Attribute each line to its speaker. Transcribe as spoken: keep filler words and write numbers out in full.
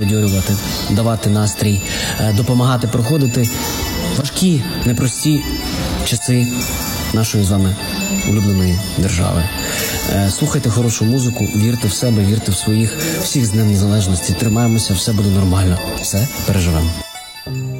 Speaker 1: підбадьорювати, давати настрій, допомагати проходити важкі, непрості часи нашої з вами улюбленої держави. Слухайте хорошу музику, вірте в себе, вірте в своїх, всіх з Днем Незалежності, тримаємося, все буде нормально, все переживемо.